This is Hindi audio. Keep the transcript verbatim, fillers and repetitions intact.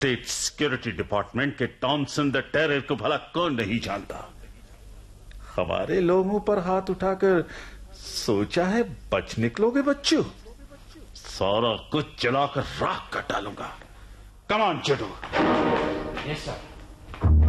स्टेट सिक्योरिटी डिपार्टमेंट के टॉमसन द टेरर को भला कौन नहीं जानता। हमारे लोगों पर हाथ उठाकर सोचा है बच निकलोगे बच्चों? सारा कुछ जलाकर राख कर डालूंगा। Come on चिटू। Yes sir.